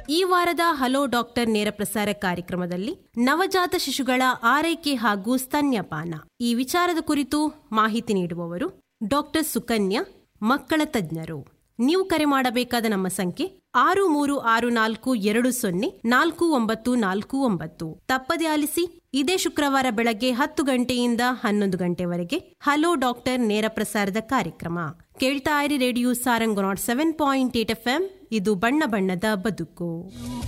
ಈ ವಾರದ hello doctor ನೇರ ಪ್ರಸಾರ ಕಾರ್ಯಕ್ರಮದಲ್ಲಿ ನವಜಾತ ಶಿಶುಗಳ ಆರೈಕೆ ಹಾಗೂ ಸ್ತನ್ಯಪಾನ ಈ ವಿಚಾರದ ಕುರಿತು ಮಾಹಿತಿ ನೀಡುವವರು ಡಾಕ್ಟರ್ ಸುಕನ್ಯಾ, ಮಕ್ಕಳ ತಜ್ಞರು. ನೀವು ಕರೆ ಮಾಡಬೇಕಾದ ನಮ್ಮ ಸಂಖ್ಯೆ 6364204949. ತಪ್ಪದೆ ಆಲಿಸಿ. ಇದೇ ಶುಕ್ರವಾರ ಬೆಳಗ್ಗೆ 10 ಗಂಟೆಯಿಂದ 11 ಗಂಟೆವರೆಗೆ ಹಲೋ ಡಾಕ್ಟರ್ ನೇರ ಪ್ರಸಾರದ ಕಾರ್ಯಕ್ರಮ ಕೇಳ್ತಾ ಇರಿ. Radio Sarang 7.8 FM. ಇದು ಬಣ್ಣ ಬಣ್ಣದ ಬದುಕು.